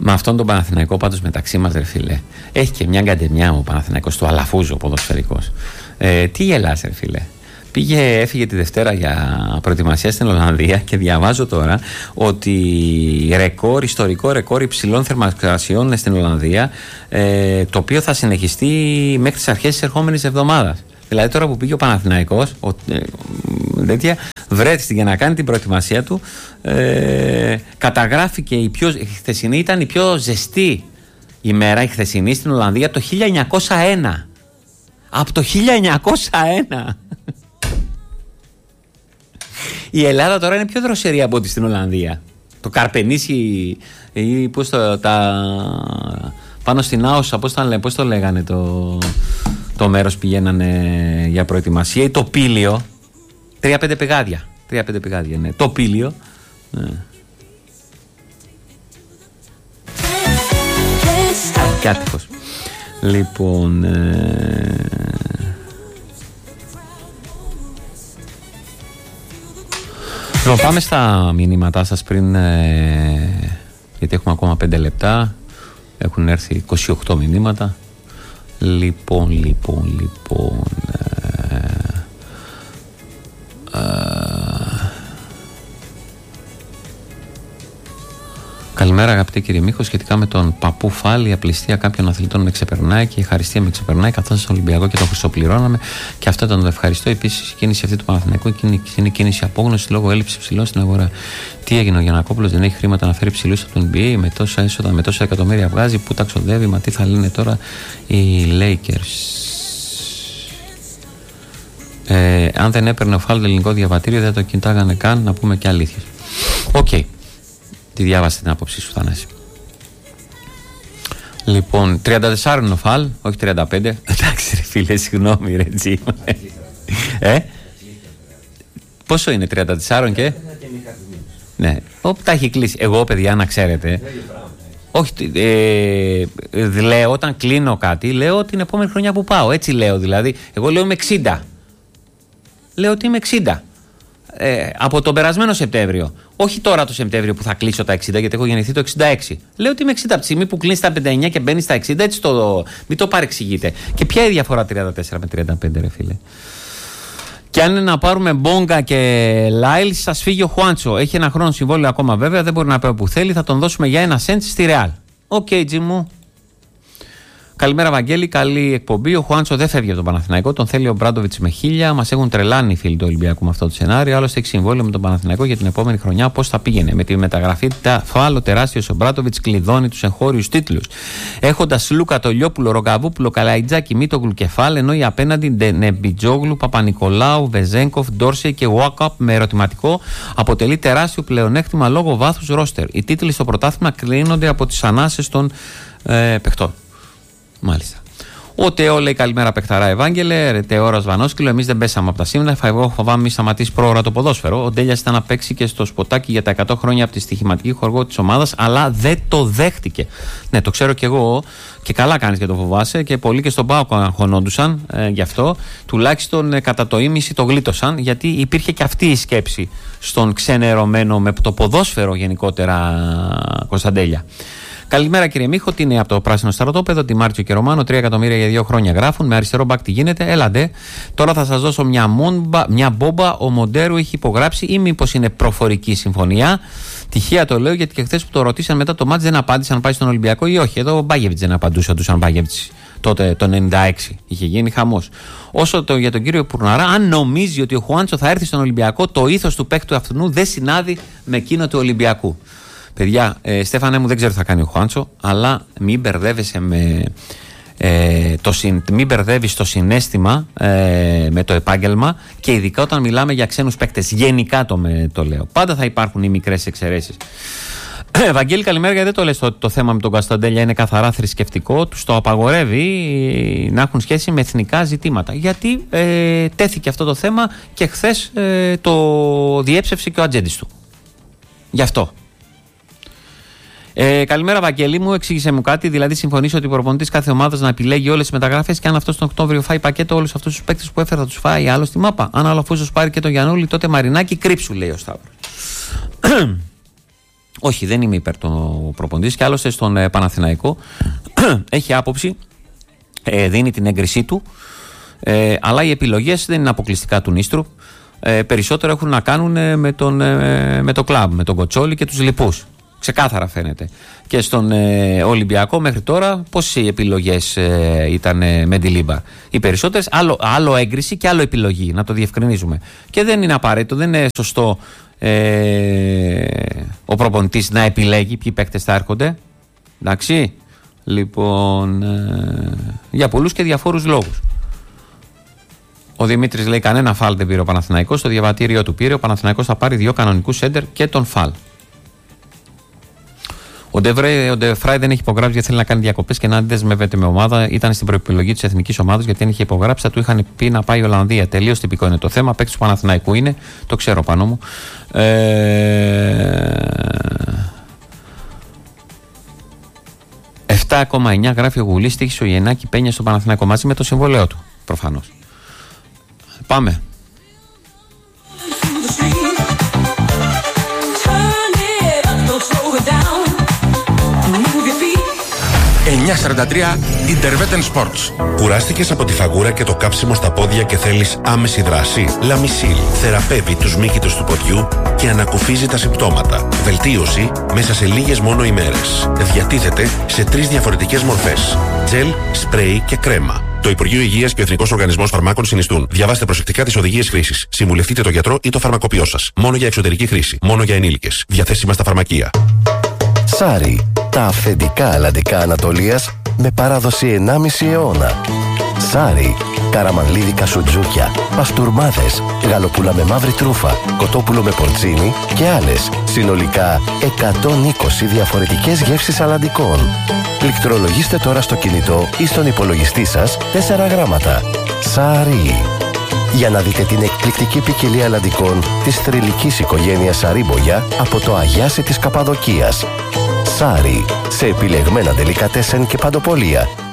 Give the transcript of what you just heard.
Με αυτόν τον Παναθηναϊκό πάντως μεταξύ μας, ρε φίλε, έχει και μια γκαντεμιά ο Παναθηναϊκός, το αλαφούζο ποδοσφαιρικός. Τι γελάς, ρε φίλε. Έφυγε τη Δευτέρα για προετοιμασία στην Ολλανδία και διαβάζω τώρα ότι ιστορικό ρεκόρ υψηλών θερμοκρασιών στην Ολλανδία, το οποίο θα συνεχιστεί μέχρι τις αρχές της ερχόμενης εβδομάδας. Δηλαδή τώρα που πήγε ο Παναθηναϊκός, βρέθηκε για να κάνει την προετοιμασία του, καταγράφηκε η χθεσινή ήταν η πιο ζεστή ημέρα, η χθεσινή στην Ολλανδία το 1901. Από το 1901. Η Ελλάδα τώρα είναι πιο δροσερή από ό,τι στην Ολλανδία. Το Καρπενήσι ή πάνω στην Άωσα, πώς το λέγανε το μέρος πηγαίνανε για προετοιμασία, ή το Πήλιο. 3-5 πηγάδια, ναι. Το Πήλιο, ναι. Άτυχος. Λοιπόν, πάμε στα μηνύματά σας πριν, γιατί έχουμε ακόμα 5 λεπτά. Έχουν έρθει 28 μηνύματα. Λοιπόν. Καλημέρα αγαπητέ κύριε Μίχο. Σχετικά με τον παππού Φάλη, η απληστία κάποιων αθλητών με ξεπερνάει και η χαριστία με ξεπερνάει. Καθώς στον Ολυμπιακό και τον χρυσοπληρώναμε, και αυτό ήταν το ευχαριστώ. Επίσης η κίνηση αυτή του Παναθηναϊκού είναι κίνηση απόγνωση λόγω έλλειψη ψηλών στην αγορά. Τι έγινε, ο Γιαννακόπουλος δεν έχει χρήματα να φέρει ψηλούς από τον NBA, με τόσα έσοδα, με τόσα εκατομμύρια βγάζει, πού τα ξοδεύει, μα τι θα λένε τώρα οι Lakers. Αν δεν έπαιρνε ο Φάλη το ελληνικό διαβατήριο, δεν το κοιτάγανε καν, να πούμε και αλήθειες. Οκ. Τη διάβασε την άποψή σου, Θανάση. Λοιπόν, 34 είναι ο Φαλ, όχι 35. Εντάξει ρε φίλε, συγγνώμη ρε Τζι. Πόσο είναι, 34 και? Ναι, όπου τα έχει κλείσει. Εγώ παιδιά, να ξέρετε, όχι, λέω όταν κλείνω κάτι, λέω την επόμενη χρονιά που πάω. Έτσι λέω δηλαδή. Εγώ λέω είμαι 60. Λέω ότι είμαι 60. Από τον περασμένο Σεπτέμβριο. Όχι τώρα το Σεπτέμβριο που θα κλείσω τα 60, γιατί έχω γεννηθεί το 66. Λέω ότι είμαι 60 από τη στιγμή που κλείνει τα 59 και μπαίνει στα 60. Έτσι μην το παρεξηγείτε. Και ποια είναι η διαφορά 34 με 35, ρε φίλε? Και αν είναι να πάρουμε Μπόγκα και Λάιλ, σας φύγει ο Χουάντσο. Έχει ένα χρόνο συμβόλαιο ακόμα βέβαια, δεν μπορεί να πάει όπου θέλει. Θα τον δώσουμε για 1 σέντ στη Ρεάλ. Οκ, Τζι μου. Καλημέρα, Βαγγέλη. Καλή εκπομπή. Ο Χουάντσο δεν φεύγει από τον Παναθηναϊκό. Τον θέλει ο Μπράντοβιτς με 1000. Μας έχουν τρελάνει οι φίλοι του Ολυμπιακού με αυτό το σενάριο. Άλλωστε έχει συμβόλαιο με τον Παναθηναϊκό για την επόμενη χρονιά. Πώς θα πήγαινε? Με τη μεταγραφή φάλο τεράστιο ο Μπράντοβιτς κλειδώνει τους εγχώριους τίτλους. Έχοντας Λούκα, Τολιόπουλο, Ρογκαβούπουλο, Καλαϊτζάκη, Μίτογλου, Κεφάλ, ενώ η απέναντι Νεμπιτζόγλου, Παπα-Νικολάου, Βεζένκοφ, Ντόρσεϊ και Βάκαπ με ερωτηματικό αποτελεί τεράστιο πλεονέκτημα λόγω βάθους ρόστερ. Οι τίτλοι στο πρωτάθλημα κλείνονται από τις ανάσες των παιχτών. Μάλιστα. Ο Τεό λέει καλημέρα παιχταρά Ευάγγελε. Ρε Τεόρας Βανόσκυλο. Εμείς δεν πέσαμε από τα σύμβουλα. Εγώ φοβάμαι μη σταματήσει πρόωρα το ποδόσφαιρο. Ο Ντέλιας ήταν να παίξει και στο σποτάκι για τα 100 χρόνια από τη στοιχηματική χορηγό της ομάδας, αλλά δεν το δέχτηκε. Ναι, το ξέρω κι εγώ και καλά κάνεις και το φοβάσαι. Και πολλοί και στον ΠΑΟΚ αγχωνόντουσαν γι' αυτό. Τουλάχιστον κατά το ίμιση το γλίτωσαν, γιατί υπήρχε και αυτή η σκέψη στον ξενερωμένο με το ποδόσφαιρο γενικότερα Κωνσταντέλια. Καλημέρα κύριε Μίχο, τι είναι από το πράσινο στρατόπεδο, τη Μάρτσιο και Ρωμάνο, 3 εκατομμύρια για 2 χρόνια γράφουν. Με αριστερό μπακ τι γίνεται, έλαντε. Τώρα θα σας δώσω μια μπόμπα. Ο Μοντέρου έχει υπογράψει, ή μήπως είναι προφορική συμφωνία? Τυχαία το λέω, γιατί και χθες που το ρωτήσαν μετά το μάτς δεν απάντησαν αν πάει στον Ολυμπιακό ή όχι. Εδώ ο Μπάγεβιτς δεν απαντούσε, αν Μπάγεβιτς τότε το 96 είχε γίνει χαμός. Όσο για τον κύριο Πουρναρά, αν νομίζει ότι ο Χουάντσο θα έρθει στον Ολυμπιακό, το ήθος του παίκτου αυτού δεν συνάδει με εκείνο του Ολυμπιακού. Παιδιά, Στέφανε μου, δεν ξέρω τι θα κάνει ο Χουάντσο, αλλά μην μπερδεύεσαι μην μπερδεύεις το συναίσθημα με το επάγγελμα, και ειδικά όταν μιλάμε για ξένους παίκτες. Γενικά το λέω. Πάντα θα υπάρχουν οι μικρές εξαιρέσεις. Βαγγέλη, καλημέρα. Γιατί δεν το λες το θέμα με τον Κωνσταντέλια είναι καθαρά θρησκευτικό? Τους το απαγορεύει να έχουν σχέση με εθνικά ζητήματα. Γιατί τέθηκε αυτό το θέμα και χθες το διέψευσε και ο ατζέντης του. Γι' αυτό. Καλημέρα, Βαγγέλη μου. Εξήγησε μου κάτι. Δηλαδή, συμφωνήσω ότι ο προπονητής κάθε ομάδα να επιλέγει όλες τις μεταγραφές, και αν αυτό τον Οκτώβριο φάει πακέτο όλους αυτούς τους παίκτες που έφερε, θα τους φάει άλλο στη μάπα? Αν ο Αλαφούζος πάρει και τον Γιαννούλη, τότε Μαρινάκη κρύψου, λέει ο Σταύρος. Όχι, δεν είμαι υπέρ του προπονητής και άλλωστε στον Παναθηναϊκό έχει άποψη, δίνει την έγκρισή του, αλλά οι επιλογές δεν είναι αποκλειστικά του Νίστρου. Περισσότερο έχουν να κάνουν με το κλαμπ, με τον Κοτσόλη και τους λοιπούς. Ξεκάθαρα φαίνεται. Και στον Ολυμπιακό μέχρι τώρα πόσες οι επιλογές ήταν με τη Λίμπα? Οι περισσότερες, άλλο έγκριση και άλλο επιλογή, να το διευκρινίζουμε. Και δεν είναι απαραίτητο, δεν είναι σωστό ο προπονητής να επιλέγει ποιοι παίκτες θα έρχονται. Εντάξει. Λοιπόν, για πολλούς και διαφόρους λόγους. Ο Δημήτρης λέει: κανένα φάλ δεν πήρε ο Παναθηναϊκός. Στο διαβατήριο του πήρε. Ο Παναθηναϊκός θα πάρει 2 κανονικούς σέντερ και τον φάλ. Ο Ντεφράι δεν έχει υπογράψει γιατί θέλει να κάνει διακοπές και να δεσμεύεται με ομάδα. Ήταν στην προεπιλογή της εθνικής ομάδας γιατί δεν είχε υπογράψει. Θα του είχαν πει να πάει η Ολλανδία. Τελείως τυπικό είναι το θέμα. Παίκτης του Παναθηναϊκού είναι. Το ξέρω πάνω μου. 7,9 γράφει ο Γουλής. Τύχησε ο Γεννάκη Πένια στο Παναθηναϊκό μαζί με το συμβόλαιό του. Προφανώς. Πάμε. 9:43 Intervetten Sports. Κουράστηκες από τη φαγούρα και το κάψιμο στα πόδια και θέλεις άμεση δράση? Λαμισίλ θεραπεύει τους μύκητους του ποδιού και ανακουφίζει τα συμπτώματα. Βελτίωση μέσα σε λίγες μόνο ημέρες. Διατίθεται σε 3 διαφορετικές μορφές: τζελ, σπρέι και κρέμα. Το Υπουργείο Υγείας και ο Εθνικός Οργανισμός Φαρμάκων συνιστούν. Διαβάστε προσεκτικά τις οδηγίες χρήσης. Συμβουλευτείτε τον γιατρό ή το φαρμακοποιό σας. Μόνο για εξωτερική χρήση. Μόνο για ενήλικες. Διαθέσιμα στα φαρμακεία. Σάρι. Τα αυθεντικά αλλαντικά Ανατολίας με παράδοση 1,5 αιώνα. Σάρι. Καραμανλίδικα σουτζούκια, παστούρμάδες, γαλοπούλα με μαύρη τρούφα, κοτόπουλο με πορτσίνι και άλλες. Συνολικά 120 διαφορετικές γεύσεις αλλαντικών. Πληκτρολογήστε τώρα στο κινητό ή στον υπολογιστή σας 4 γράμματα. Σάρι. Για να δείτε την εκπληκτική ποικιλία αλλαντικών της θρυλικής οικογένειας Σαρίμπογια από το Αγιάσι της Καπαδοκίας. Σάρι, σε επιλεγμένα ντελικατέσεν και παντοπολία.